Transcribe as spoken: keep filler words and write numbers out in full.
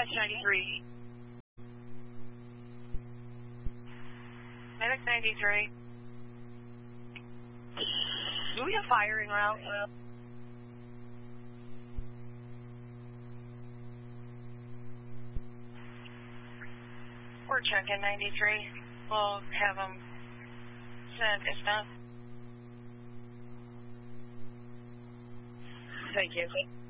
Dispatch ninety-three. Medic ninety-three. Do we have firing route? We're checking ninety-three. We'll have them sent if done. Thank you.